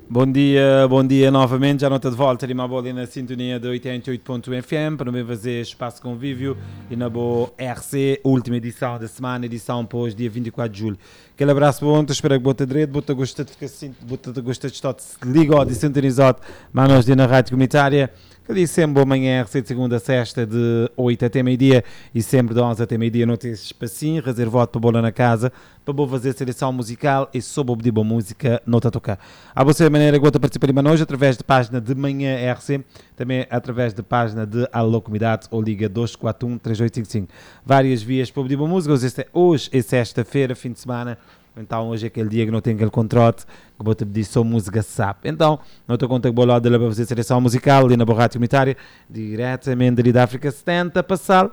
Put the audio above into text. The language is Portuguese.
Bom dia novamente. Já nota de volta ali uma bola na sintonia de 88.1 FM para não fazer espaço convívio e na boa RC, última edição da semana, edição para hoje, dia 24 de julho. Aquele abraço bom, espero que bota direito, bota gosta de ficar assim, bota gosta de estar ligado e sintonizado, mas nós na rádio comunitária. Que eu disse sempre boa manhã, RC de segunda a sexta, de 8 até meio-dia e sempre de 11 até meio-dia, não tem esse espacinho, reservado para bola na casa, para vou fazer seleção musical e só vou pedir boa música, não está a tocar. Há você maneira que participar de hoje através da página de manhã RC, também através da página de Alô Comunidade ou liga 241-3855. Várias vias para pedir boa música, hoje é sexta-feira, fim de semana. Então hoje é aquele dia que não tem aquele contrato que vou te pedir só música SAP. Então, não estou contando que vou lá para fazer seleção musical ali na borrata comunitária, diretamente ali da África 70, passar